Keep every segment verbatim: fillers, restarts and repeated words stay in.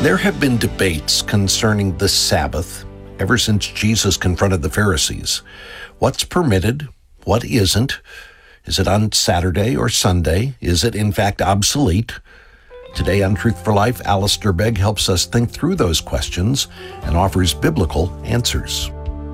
There have been debates concerning the Sabbath ever since Jesus confronted the Pharisees. What's permitted? What isn't? Is it on Saturday or Sunday? Is it in fact obsolete? Today on Truth for Life, Alistair Begg helps us think through those questions and offers biblical answers.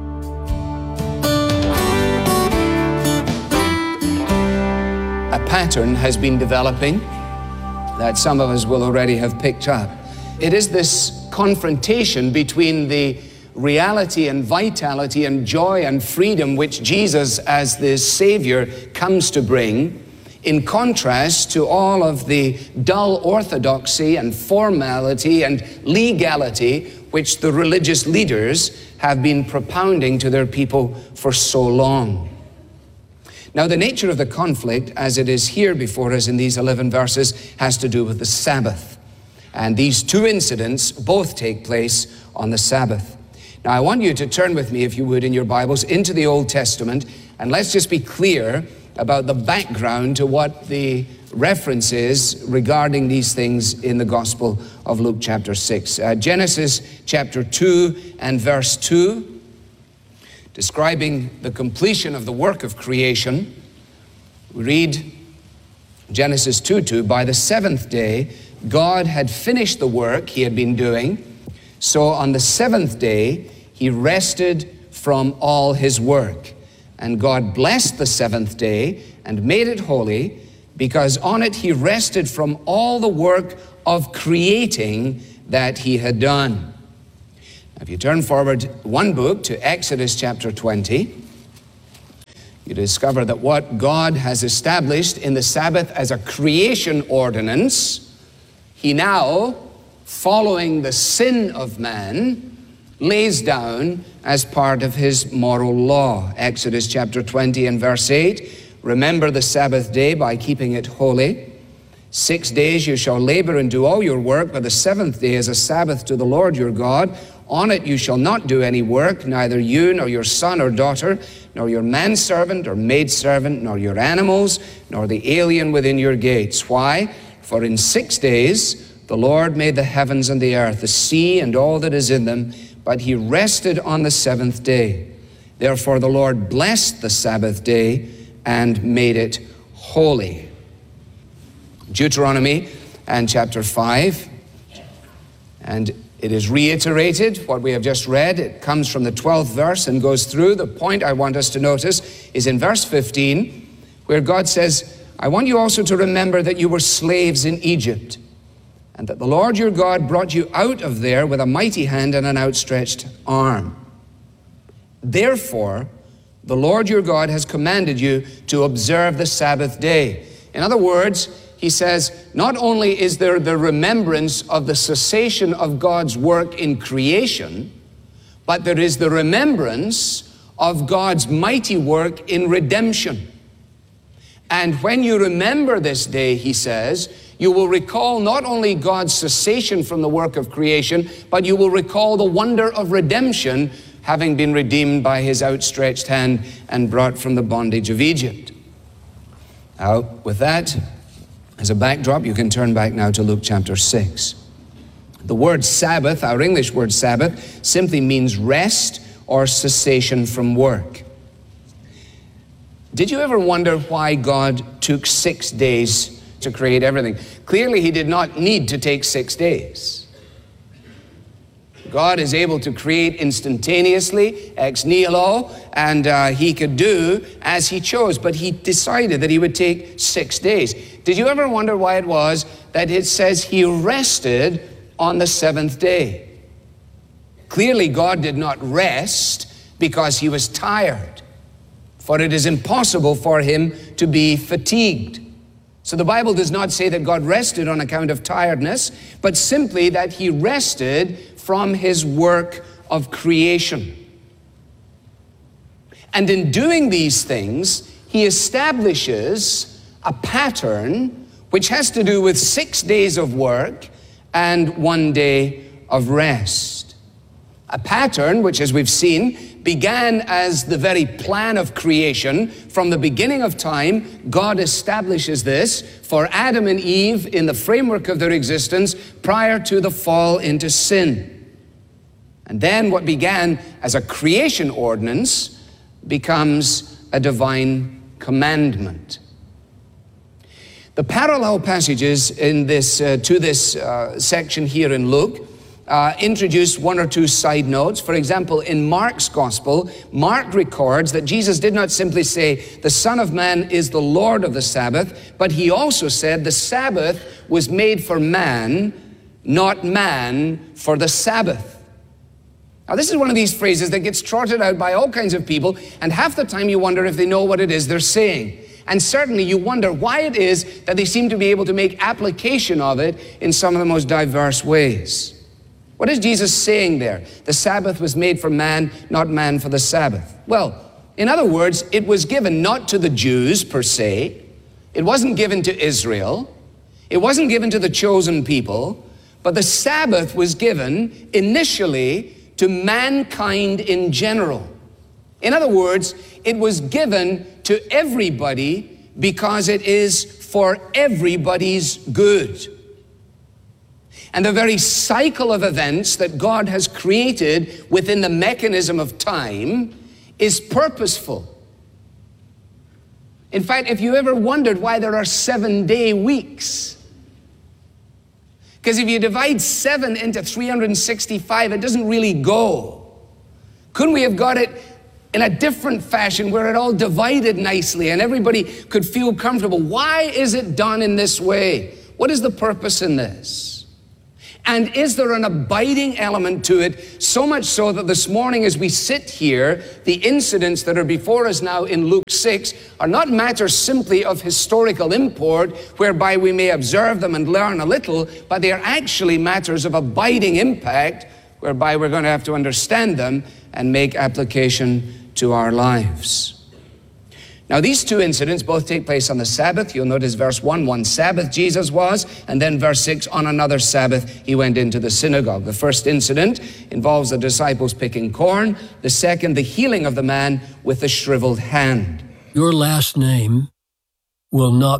A pattern has been developing that some of us will already have picked up. It is this confrontation between the reality and vitality and joy and freedom which Jesus as the Savior comes to bring, in contrast to all of the dull orthodoxy and formality and legality which the religious leaders have been propounding to their people for so long. Now, the nature of the conflict, as it is here before us in these eleven verses, has to do with the Sabbath. And these two incidents both take place on the Sabbath. Now, I want you to turn with me, if you would, in your Bibles, into the Old Testament, and let's just be clear about the background to what the reference is regarding these things in the Gospel of Luke chapter six. Uh, Genesis chapter two and verse two, describing the completion of the work of creation. We read Genesis two two, by the seventh day, God had finished the work he had been doing, so on the seventh day he rested from all his work. And God blessed the seventh day and made it holy, because on it he rested from all the work of creating that he had done. Now, if you turn forward one book to Exodus chapter twenty, you discover that what God has established in the Sabbath as a creation ordinance, he now, following the sin of man, lays down as part of his moral law. Exodus chapter twenty and verse eight, remember the Sabbath day by keeping it holy. Six days you shall labor and do all your work, but the seventh day is a Sabbath to the Lord your God. On it you shall not do any work, neither you nor your son or daughter, nor your manservant or maidservant, nor your animals, nor the alien within your gates. Why? For in six days the Lord made the heavens and the earth, the sea and all that is in them, but he rested on the seventh day. Therefore the Lord blessed the Sabbath day and made it holy. Deuteronomy and chapter five, and it is reiterated, what we have just read. It comes from the twelfth verse and goes through. The point I want us to notice is in verse fifteen, where God says, I want you also to remember that you were slaves in Egypt, and that the Lord your God brought you out of there with a mighty hand and an outstretched arm. Therefore, the Lord your God has commanded you to observe the Sabbath day. In other words, he says, not only is there the remembrance of the cessation of God's work in creation, but there is the remembrance of God's mighty work in redemption. And when you remember this day, he says, you will recall not only God's cessation from the work of creation, but you will recall the wonder of redemption, having been redeemed by his outstretched hand and brought from the bondage of Egypt. Now, with that as a backdrop, you can turn back now to Luke chapter six. The word Sabbath, our English word Sabbath, simply means rest or cessation from work. Did you ever wonder why God took six days to create everything? Clearly, he did not need to take six days. God is able to create instantaneously, ex nihilo, and uh, he could do as he chose, but he decided that he would take six days. Did you ever wonder why it was that it says he rested on the seventh day? Clearly, God did not rest because he was tired, for it is impossible for him to be fatigued. So the Bible does not say that God rested on account of tiredness, but simply that he rested from his work of creation. And in doing these things, he establishes a pattern which has to do with six days of work and one day of rest. A pattern which, as we've seen, began as the very plan of creation. From the beginning of time, God establishes this for Adam and Eve in the framework of their existence prior to the fall into sin. And then what began as a creation ordinance becomes a divine commandment. The parallel passages in this uh, to this uh, section here in Luke Uh, introduce one or two side notes. For example, in Mark's gospel, Mark records that Jesus did not simply say, the Son of Man is the Lord of the Sabbath, but he also said the Sabbath was made for man, not man for the Sabbath. Now, this is one of these phrases that gets trotted out by all kinds of people, and half the time you wonder if they know what it is they're saying. And certainly you wonder why it is that they seem to be able to make application of it in some of the most diverse ways. What is Jesus saying there? The Sabbath was made for man, not man for the Sabbath. Well, in other words, it was given not to the Jews per se. It wasn't given to Israel. It wasn't given to the chosen people. But the Sabbath was given initially to mankind in general. In other words, it was given to everybody because it is for everybody's good. And the very cycle of events that God has created within the mechanism of time is purposeful. In fact, if you ever wondered why there are seven-day weeks, because if you divide seven into three hundred sixty-five, it doesn't really go. Couldn't we have got it in a different fashion where it all divided nicely and everybody could feel comfortable? Why is it done in this way? What is the purpose in this? And is there an abiding element to it, so much so that this morning as we sit here, the incidents that are before us now in Luke six are not matters simply of historical import, whereby we may observe them and learn a little, but they are actually matters of abiding impact, whereby we're going to have to understand them and make application to our lives. Now, these two incidents both take place on the Sabbath. You'll notice verse one, one Sabbath Jesus was, and then verse six, on another Sabbath he went into the synagogue. The first incident involves the disciples picking corn. The second, the healing of the man with the shriveled hand. Your last name will not